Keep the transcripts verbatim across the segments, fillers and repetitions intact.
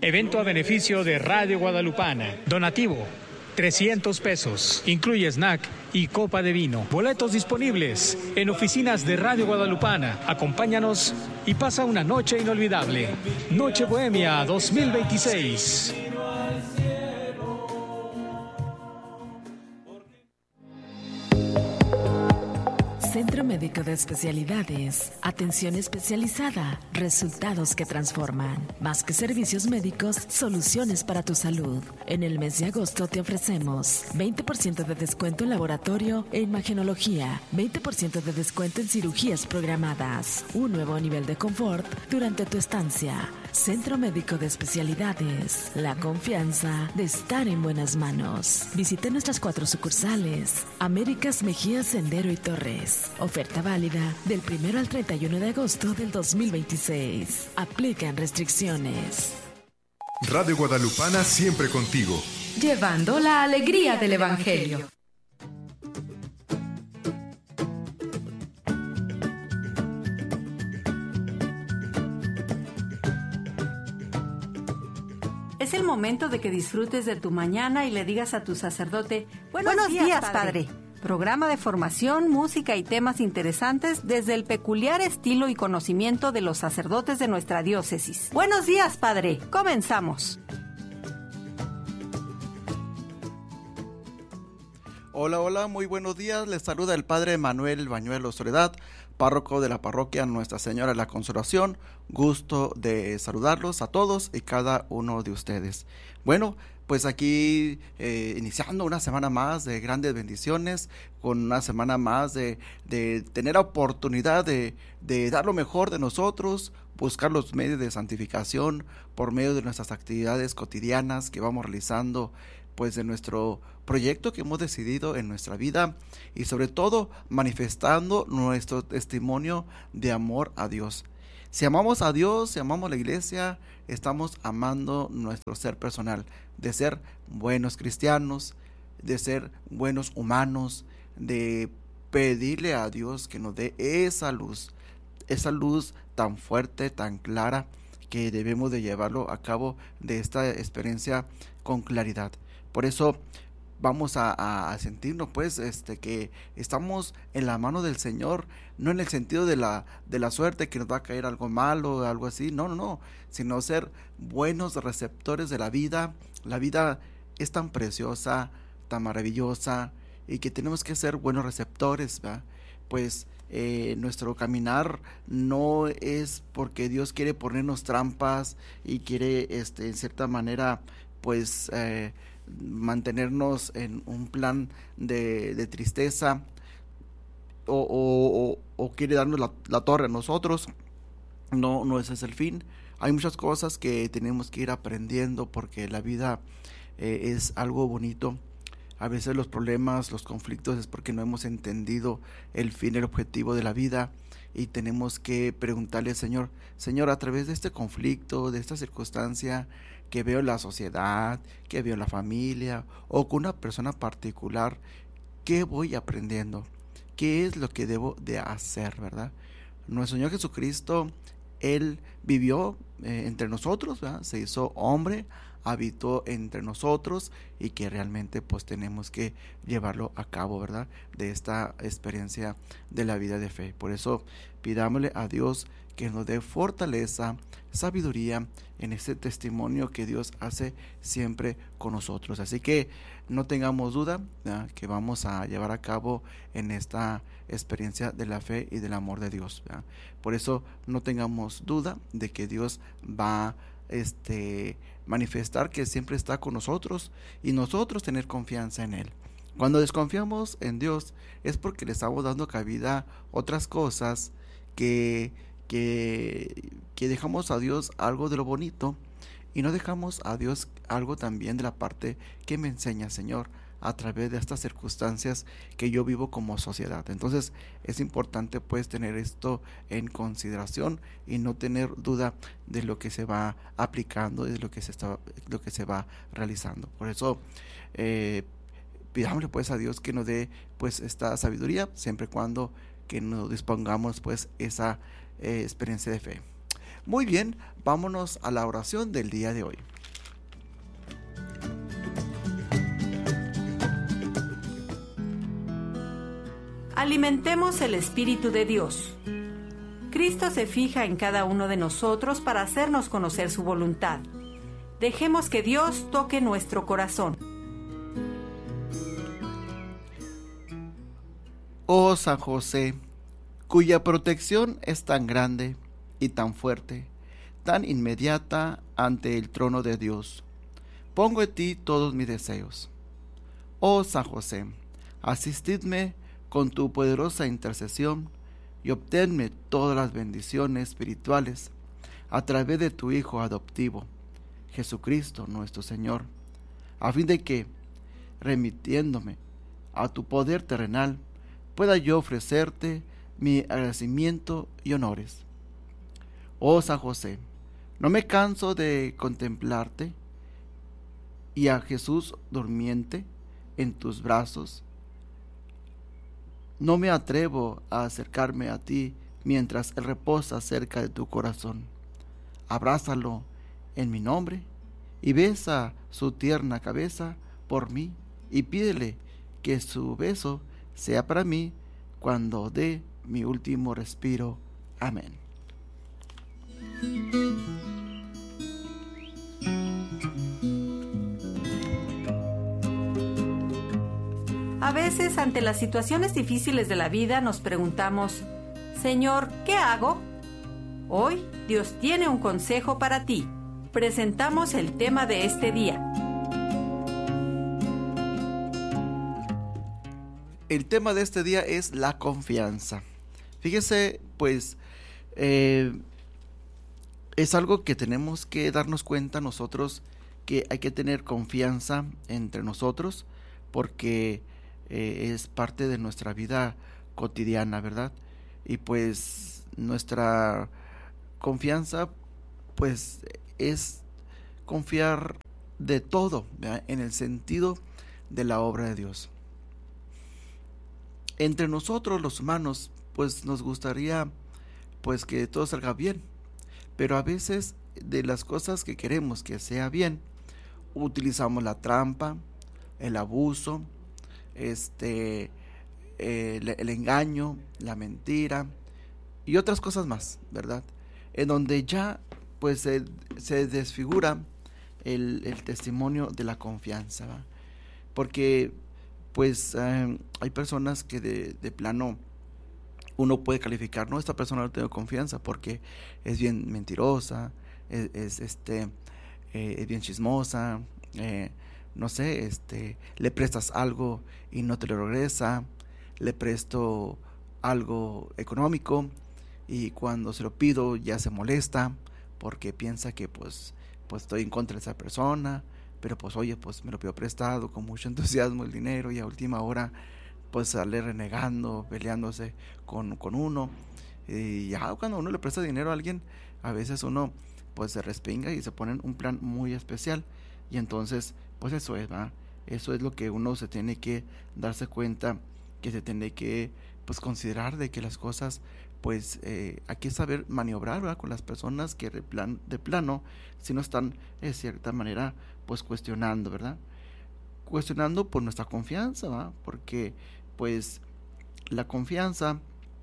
Evento a beneficio de Radio Guadalupana. Donativo, trescientos pesos. Incluye snack y copa de vino. Boletos disponibles en oficinas de Radio Guadalupana. Acompáñanos y pasa una noche inolvidable. Noche Bohemia dos mil veintiséis. Centro Médico de Especialidades. Atención especializada. Resultados que transforman. Más que servicios médicos, soluciones para tu salud. En el mes de agosto te ofrecemos veinte por ciento de descuento en laboratorio e imagenología, veinte por ciento de descuento en cirugías programadas, un nuevo nivel de confort durante tu estancia. Centro Médico de Especialidades. La confianza de estar en buenas manos. Visite nuestras cuatro sucursales. Américas, Mejía, Sendero y Torres. Oferta válida del primero al treinta y uno de agosto del dos mil veintiséis. Aplican restricciones. Radio Guadalupana siempre contigo. Llevando la alegría del Evangelio. Es el momento de que disfrutes de tu mañana y le digas a tu sacerdote: Buenos, Buenos días, días, padre. padre. Programa de formación, música y temas interesantes desde el peculiar estilo y conocimiento de los sacerdotes de nuestra diócesis. Buenos días, padre. Comenzamos. Hola, hola, muy buenos días. Les saluda el padre Manuel Bañuelo Soledad, párroco de la parroquia Nuestra Señora de la Consolación. Gusto de saludarlos a todos y cada uno de ustedes. Bueno, pues aquí eh, iniciando una semana más de grandes bendiciones, con una semana más de, de tener la oportunidad de, de dar lo mejor de nosotros, buscar los medios de santificación por medio de nuestras actividades cotidianas que vamos realizando, pues de nuestro proyecto que hemos decidido en nuestra vida, y sobre todo manifestando nuestro testimonio de amor a Dios. Si amamos a Dios, si amamos a la iglesia, estamos amando nuestro ser personal, de ser buenos cristianos, de ser buenos humanos, de pedirle a Dios que nos dé esa luz, esa luz tan fuerte, tan clara, que debemos de llevarlo a cabo de esta experiencia con claridad. Por eso vamos a, a sentirnos pues este que estamos en la mano del Señor, no en el sentido de la, de la suerte que nos va a caer algo malo o algo así, no, no, no, sino ser buenos receptores de la vida. La vida es tan preciosa, tan maravillosa, y que tenemos que ser buenos receptores, ¿verdad? Pues eh, nuestro caminar no es porque Dios quiere ponernos trampas y quiere este en cierta manera pues eh, mantenernos en un plan de, de tristeza o, o, o, o quiere darnos la, la torre a nosotros. No, no ese es el fin. Hay muchas cosas que tenemos que ir aprendiendo porque la vida eh, es algo bonito. A veces los problemas, los conflictos es porque no hemos entendido el fin, el objetivo de la vida, y tenemos que preguntarle al Señor, Señor, a través de este conflicto, de esta circunstancia que veo en la sociedad, que veo en la familia o con una persona particular, ¿qué voy aprendiendo? ¿Qué es lo que debo de hacer, verdad? Nuestro Señor Jesucristo, Él vivió eh, entre nosotros, ¿verdad? Se hizo hombre, habitó entre nosotros, y que realmente pues tenemos que llevarlo a cabo, ¿verdad? De esta experiencia de la vida de fe. Por eso pidámosle a Dios que nos dé fortaleza, sabiduría en este testimonio que Dios hace siempre con nosotros. Así que no tengamos duda, ¿verdad?, que vamos a llevar a cabo en esta experiencia de la fe y del amor de Dios, ¿verdad? Por eso no tengamos duda de que Dios va a este, manifestar que siempre está con nosotros, y nosotros tener confianza en Él. Cuando desconfiamos en Dios es porque le estamos dando cabida a otras cosas que Que, que dejamos a Dios algo de lo bonito, y no dejamos a Dios algo también de la parte que me enseña, Señor, a través de estas circunstancias que yo vivo como sociedad. Entonces es importante pues tener esto en consideración y no tener duda de lo que se va aplicando y de lo que se está, lo que se va realizando. Por eso eh, pidámosle pues a Dios que nos dé pues esta sabiduría, siempre y cuando que nos dispongamos pues esa Eh, experiencia de fe. Muy bien, vámonos a la oración del día de hoy. Alimentemos el Espíritu de Dios. Cristo se fija en cada uno de nosotros para hacernos conocer su voluntad. Dejemos que Dios toque nuestro corazón. Oh San José, cuya protección es tan grande y tan fuerte, tan inmediata ante el trono de Dios, pongo en ti todos mis deseos. Oh San José, asistidme con tu poderosa intercesión y obténme todas las bendiciones espirituales a través de tu Hijo adoptivo, Jesucristo nuestro Señor, a fin de que, remitiéndome a tu poder terrenal, pueda yo ofrecerte mi agradecimiento y honores. Oh San José, no me canso de contemplarte y a Jesús durmiente en tus brazos. No me atrevo a acercarme a ti mientras él reposa cerca de tu corazón. Abrázalo en mi nombre y besa su tierna cabeza por mí y pídele que su beso sea para mí cuando dé mi último respiro. Amén. A veces, ante las situaciones difíciles de la vida, nos preguntamos, Señor, ¿qué hago? Hoy, Dios tiene un consejo para ti. Presentamos el tema de este día. El tema de este día es la confianza. Fíjese, pues, eh, es algo que tenemos que darnos cuenta nosotros, que hay que tener confianza entre nosotros, porque eh, es parte de nuestra vida cotidiana, ¿verdad? Y pues nuestra confianza, pues, es confiar de todo, ¿verdad? En el sentido de la obra de Dios. Entre nosotros los humanos, pues nos gustaría pues que todo salga bien, pero a veces de las cosas que queremos que sea bien, utilizamos la trampa, el abuso, este, el, el engaño, la mentira y otras cosas más, ¿verdad? En donde ya pues se, se desfigura el, el testimonio de la confianza, ¿va? Porque pues eh, hay personas que de, de plano uno puede calificar, no, esta persona no tengo confianza porque es bien mentirosa, es, es este eh, es bien chismosa, eh, no sé, este le prestas algo y no te lo regresa, le presto algo económico y cuando se lo pido ya se molesta porque piensa que pues pues estoy en contra de esa persona. Pero pues oye, pues me lo pido prestado con mucho entusiasmo el dinero y a última hora pues sale renegando, peleándose con, con uno. Y ya cuando uno le presta dinero a alguien, a veces uno pues se respinga y se pone en un plan muy especial. Y entonces pues eso es, ¿verdad? Eso es lo que uno se tiene que darse cuenta, que se tiene que pues considerar de que las cosas pues eh, hay que saber maniobrar, ¿verdad? Con las personas que de, plan, de plano si no están de cierta manera pues cuestionando, ¿verdad? Cuestionando por nuestra confianza, ¿verdad? Porque pues la confianza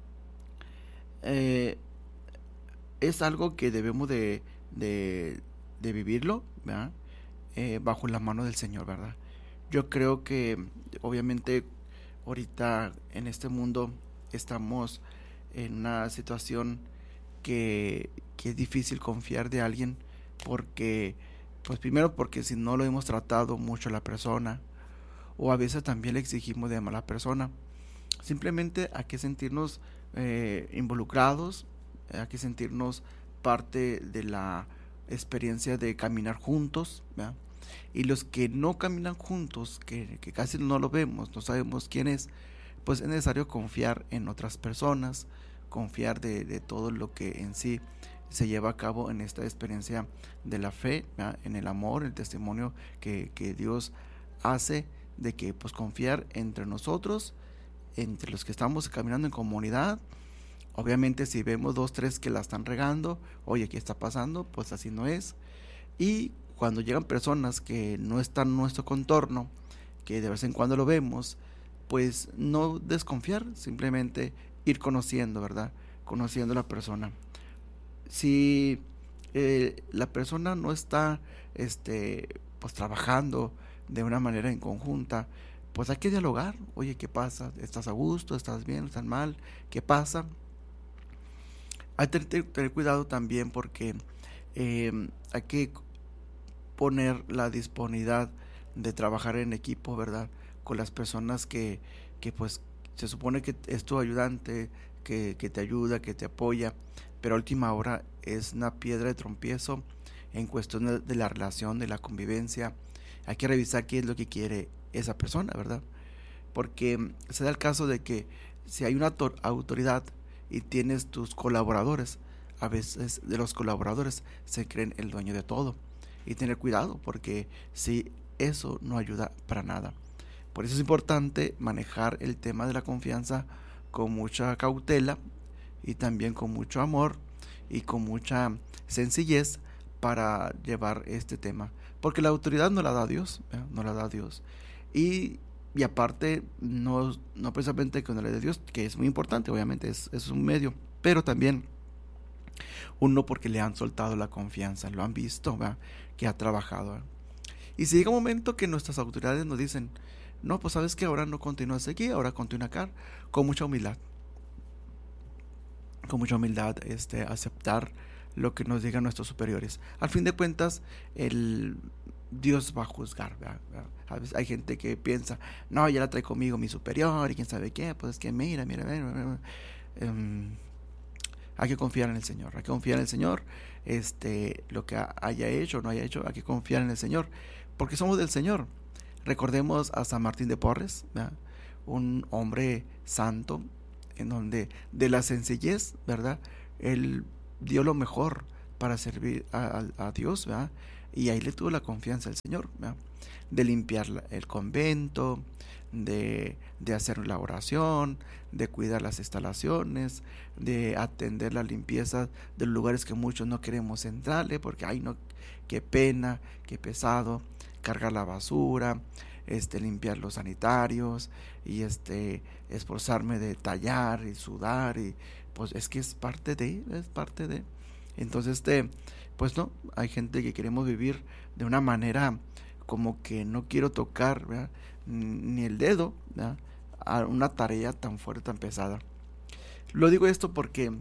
eh, es algo que debemos de, de, de vivirlo, ¿verdad? Eh, bajo la mano del Señor, ¿verdad? Yo creo que obviamente ahorita en este mundo estamos en una situación que, que es difícil confiar de alguien porque, pues primero porque si no lo hemos tratado mucho a la persona o a veces también le exigimos de mala persona. Simplemente hay que sentirnos eh, involucrados, hay que sentirnos parte de la experiencia de caminar juntos, ¿verdad? Y los que no caminan juntos, que, que casi no lo vemos, no sabemos quién es, pues es necesario confiar en otras personas, confiar de, de todo lo que en sí se lleva a cabo en esta experiencia de la fe, ¿verdad? En el amor, el testimonio que, que Dios hace de que pues confiar entre nosotros, entre los que estamos caminando en comunidad. Obviamente si vemos dos, tres que la están regando, oye, ¿qué está pasando? Pues así no es. Y cuando llegan personas que no están en nuestro contorno, que de vez en cuando lo vemos, pues no desconfiar, simplemente ir conociendo, ¿verdad? Conociendo a la persona. Si eh, la persona no está este, pues trabajando de una manera en conjunta, pues hay que dialogar. Oye, ¿qué pasa? ¿Estás a gusto? ¿Estás bien? ¿Estás mal? ¿Qué pasa? Hay que tener, tener cuidado también porque eh, hay que poner la disponibilidad de trabajar en equipo, ¿verdad? Con las personas que, que pues se supone que es tu ayudante, que, que te ayuda, que te apoya, pero a última hora es una piedra de tropiezo en cuestión de, de la relación, de la convivencia. Hay que revisar qué es lo que quiere esa persona, ¿verdad? Porque se da el caso de que si hay una autoridad y tienes tus colaboradores, a veces de los colaboradores se creen el dueño de todo. Y tener cuidado, porque si eso no ayuda para nada. Por eso es importante manejar el tema de la confianza con mucha cautela y también con mucho amor y con mucha sencillez para llevar este tema, porque la autoridad no la da Dios, ¿eh? no la da Dios y, y aparte no, no precisamente que no la dé Dios, que es muy importante, obviamente es, es un medio, pero también uno porque le han soltado la confianza, lo han visto, ¿verdad? Que ha trabajado, ¿verdad? Y si llega un momento que nuestras autoridades nos dicen, no, pues sabes que ahora no continúas aquí, ahora continúa acá, con mucha humildad, con mucha humildad, este, aceptar lo que nos digan nuestros superiores. Al fin de cuentas, el Dios va a juzgar, ¿verdad? A veces hay gente que piensa, no, ya la trae conmigo mi superior y quién sabe qué, pues es que mira, mira, mira, mira. Um, hay que confiar en el Señor, hay que confiar en el Señor, este, lo que haya hecho o no haya hecho, hay que confiar en el Señor, porque somos del Señor. Recordemos a San Martín de Porres, ¿verdad? Un hombre santo, en donde de la sencillez, ¿verdad? Él dio lo mejor para servir a, a, a Dios, ¿verdad? Y ahí le tuvo la confianza al Señor, ¿verdad? De limpiar el convento, de, de hacer la oración, de cuidar las instalaciones, de atender la limpieza de los lugares que muchos no queremos entrarle, porque ay no, qué pena, qué pesado, cargar la basura, este, limpiar los sanitarios y este, esforzarme de tallar y sudar y pues es que es parte de, es parte de, entonces este, pues no, hay gente que queremos vivir de una manera como que no quiero tocar, ¿verdad? Ni el dedo, ¿verdad? A una tarea tan fuerte, tan pesada. Lo digo esto porque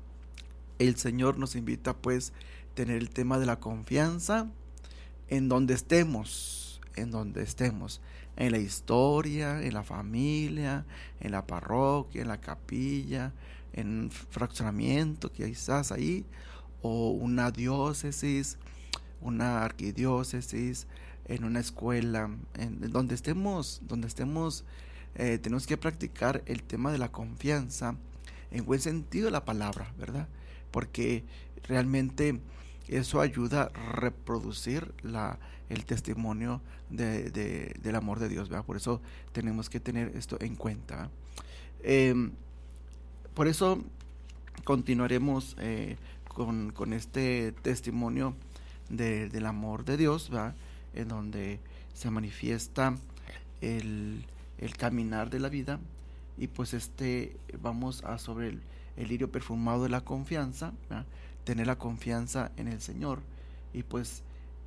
el Señor nos invita pues tener el tema de la confianza en donde estemos, en donde estemos, en la historia, en la familia, en la parroquia, en la capilla, en un fraccionamiento que quizás ahí, o una diócesis, una arquidiócesis, en una escuela, en donde estemos, donde estemos, eh, tenemos que practicar el tema de la confianza en buen sentido de la palabra, ¿verdad? Porque realmente eso ayuda a reproducir la, el testimonio de, de, del amor de Dios, ¿verdad? Por eso tenemos que tener esto en cuenta. Eh, por eso continuaremos eh, con, con este testimonio de, del amor de Dios, ¿verdad? En donde se manifiesta el, el caminar de la vida y pues este vamos a sobre el, el lirio perfumado de la confianza, ¿verdad? Tener la confianza en el Señor y pues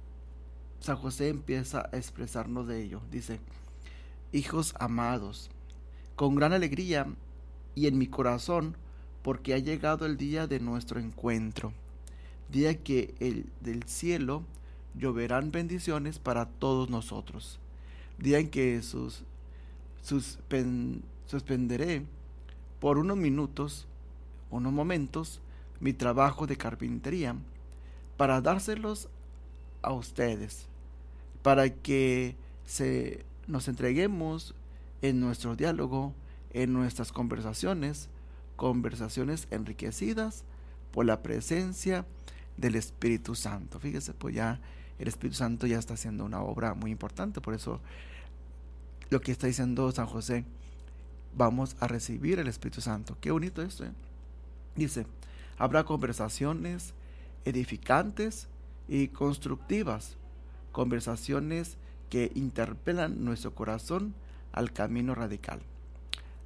San José empieza a expresarnos de ello. Dice: hijos amados, con gran alegría y en mi corazón, porque ha llegado el día de nuestro encuentro, día que el del cielo lloverán bendiciones para todos nosotros, día en que sus, suspen, suspenderé por unos minutos, unos momentos, mi trabajo de carpintería para dárselos a ustedes, para que se nos entreguemos en nuestro diálogo, en nuestras conversaciones, conversaciones enriquecidas por la presencia del Espíritu Santo. Fíjese, pues ya el Espíritu Santo ya está haciendo una obra muy importante, por eso lo que está diciendo San José, vamos a recibir el Espíritu Santo. Qué bonito esto, ¿eh? Dice: habrá conversaciones edificantes y constructivas, conversaciones que interpelan nuestro corazón al camino radical.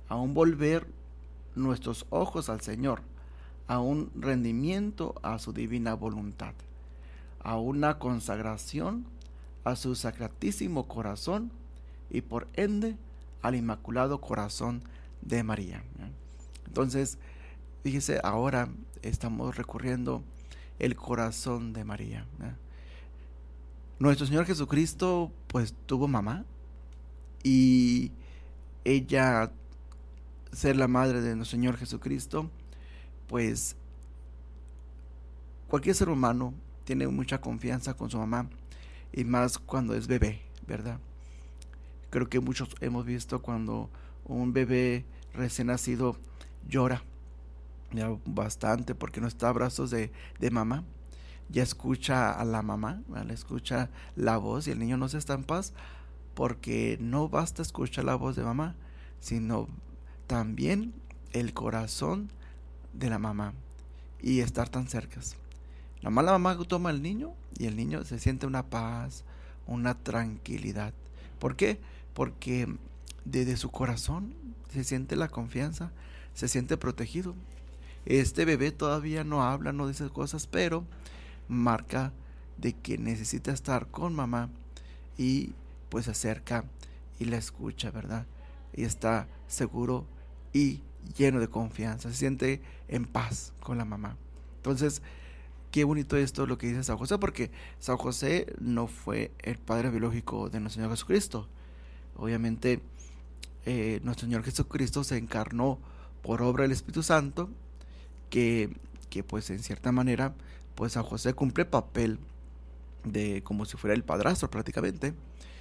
a un volver nuestros ojos al Señor, a un rendimiento a su divina voluntad, a una consagración a su sacratísimo corazón y por ende al Inmaculado Corazón de María. Entonces, fíjese, ahora estamos recurriendo el corazón de María. Nuestro Señor Jesucristo pues tuvo mamá, y ella, ser la madre de nuestro Señor Jesucristo, pues cualquier ser humano tiene mucha confianza con su mamá, y más cuando es bebé, ¿verdad? Creo que muchos hemos visto cuando un bebé recién nacido llora ya bastante porque no está a brazos de, de mamá, ya escucha a la mamá, ¿vale? Escucha la voz, y el niño no se está en paz, porque no basta escuchar la voz de mamá, sino también el corazón de la mamá y estar tan cerca. La mala mamá toma al niño y el niño se siente una paz, una tranquilidad. ¿Por qué? Porque desde su corazón se siente la confianza, se siente protegido. Este bebé todavía no habla, no dice cosas, pero marca de que necesita estar con mamá, y pues se acerca y la escucha, ¿verdad? Y está seguro y lleno de confianza, se siente en paz con la mamá. Entonces, qué bonito esto lo que dice San José, porque San José no fue el padre biológico de nuestro Señor Jesucristo. Obviamente, eh, nuestro Señor Jesucristo se encarnó por obra del Espíritu Santo, que, que pues en cierta manera, pues San José cumple papel de como si fuera el padrastro prácticamente,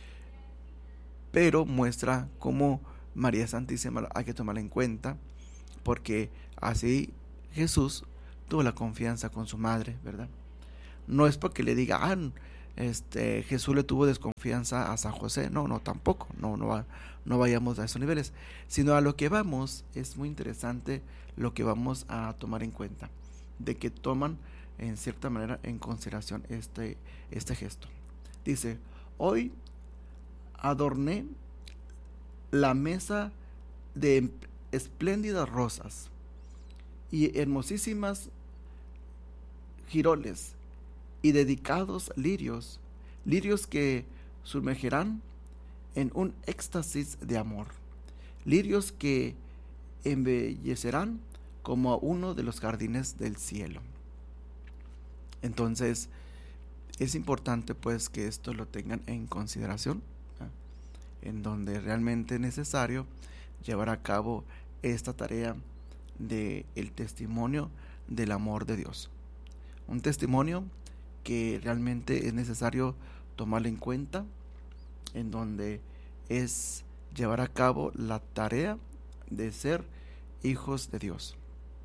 pero muestra cómo María Santísima hay que tomarla en cuenta, porque así Jesús tuvo la confianza con su madre, ¿verdad? No es porque le diga, ah, este, Jesús le tuvo desconfianza a San José, no, no, tampoco, no, no, va, no vayamos a esos niveles, sino a lo que vamos. Es muy interesante lo que vamos a tomar en cuenta, de que toman en cierta manera en consideración este, este gesto. Dice, hoy adorné la mesa de espléndidas rosas y hermosísimas giroles y dedicados lirios, lirios que sumergirán en un éxtasis de amor, lirios que embellecerán como uno de los jardines del cielo. Entonces, es importante pues que esto lo tengan en consideración, ¿eh? En donde realmente es necesario llevar a cabo esta tarea de el testimonio del amor de Dios. Un testimonio que realmente es necesario tomarlo en cuenta, en donde es llevar a cabo la tarea de ser hijos de Dios.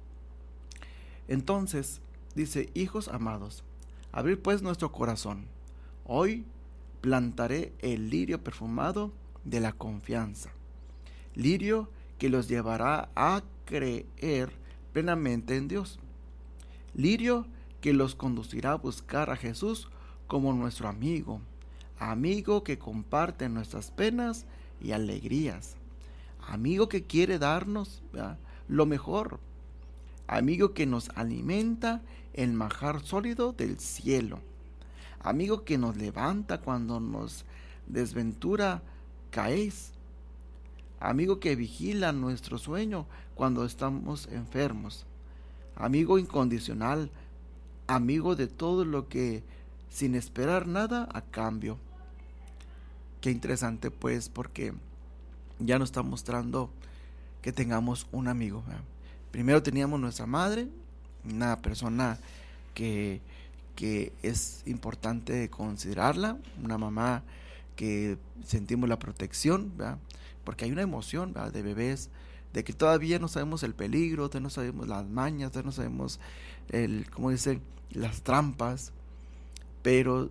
Entonces, dice, hijos amados, abrid pues nuestro corazón. Hoy plantaré el lirio perfumado de la confianza, lirio que los llevará a creer plenamente en Dios, lirio que los conducirá a buscar a Jesús como nuestro amigo, amigo que comparte nuestras penas y alegrías, amigo que quiere darnos, ¿verdad?, lo mejor, amigo que nos alimenta el manjar sólido del cielo, amigo que nos levanta cuando nos desventura caéis, amigo que vigila nuestro sueño cuando estamos enfermos, amigo incondicional, amigo de todo lo que sin esperar nada a cambio. Qué interesante pues, porque ya nos está mostrando que tengamos un amigo, ¿verdad? Primero teníamos nuestra madre, una persona que, que es importante considerarla, una mamá que sentimos la protección, ¿verdad?, porque hay una emoción, ¿verdad?, de bebés, de que todavía no sabemos el peligro, todavía no sabemos las mañas, todavía no sabemos el, ¿cómo dice?, las trampas, pero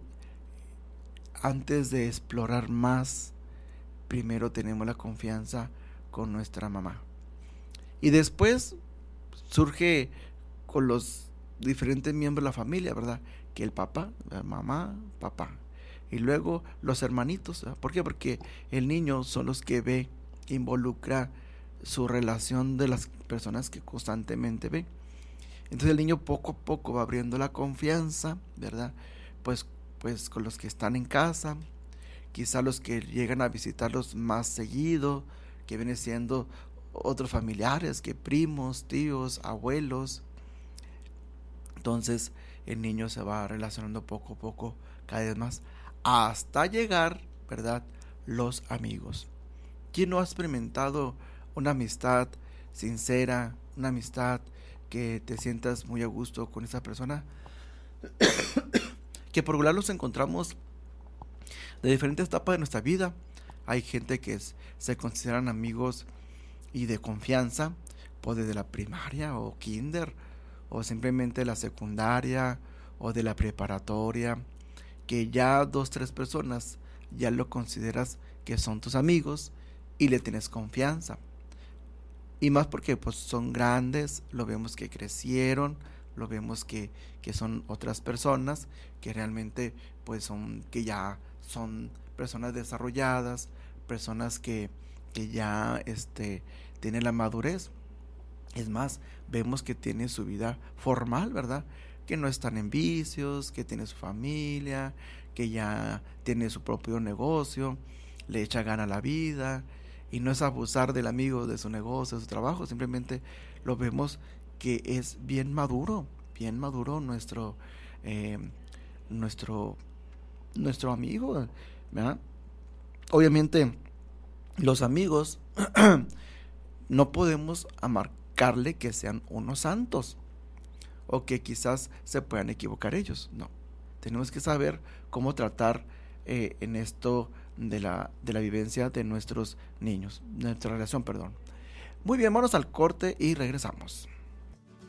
antes de explorar más, primero tenemos la confianza con nuestra mamá. Y después surge con los diferentes miembros de la familia, ¿verdad?, que el papá, la mamá, papá. Y luego los hermanitos, ¿verdad? ¿Por qué? Porque el niño son los que ve, involucra su relación de las personas que constantemente ve. Entonces el niño poco a poco va abriendo la confianza, ¿verdad? Pues, pues con los que están en casa, quizá los que llegan a visitarlos más seguido, que vienen siendo otros familiares, que primos, tíos, abuelos. Entonces el niño se va relacionando poco a poco, cada vez más, hasta llegar, ¿verdad?, los amigos. ¿Quién no ha experimentado una amistad sincera, una amistad que te sientas muy a gusto con esa persona? Que por regular los encontramos de diferentes etapas de nuestra vida. Hay gente que es, se consideran amigos y de confianza, pues desde la primaria o kinder, o simplemente la secundaria o de la preparatoria, que ya dos, tres personas ya lo consideras que son tus amigos y le tienes confianza. Y más porque pues son grandes, lo vemos que crecieron, lo vemos que, que son otras personas que realmente pues son, que ya son personas desarrolladas, personas que, que ya este, tienen la madurez. Es más, vemos que tiene su vida formal, ¿verdad? Que no están en vicios, que tiene su familia, que ya tiene su propio negocio, le echa gana a la vida, y no es abusar del amigo, de su negocio, de su trabajo, simplemente lo vemos que es bien maduro, bien maduro nuestro, eh, nuestro, nuestro amigo, ¿verdad? Obviamente, los amigos no podemos marcarle que sean unos santos o que quizás se puedan equivocar ellos. No, tenemos que saber cómo tratar eh, en esto de la, de la vivencia de nuestros niños, nuestra relación, perdón. Muy bien, vamos al corte y regresamos.